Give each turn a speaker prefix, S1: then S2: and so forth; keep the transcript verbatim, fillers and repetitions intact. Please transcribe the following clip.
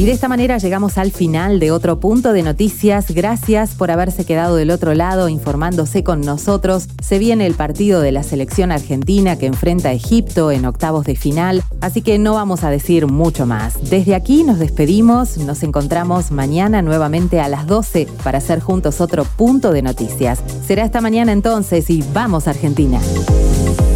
S1: Y de esta manera llegamos al final de otro punto de noticias. Gracias por haberse quedado del otro lado informándose con nosotros. Se viene el partido de la selección argentina que enfrenta a Egipto en octavos de final, así que no vamos a decir mucho más. Desde aquí nos despedimos, nos encontramos mañana nuevamente a las doce para hacer juntos otro punto de noticias. Será esta mañana entonces y vamos Argentina.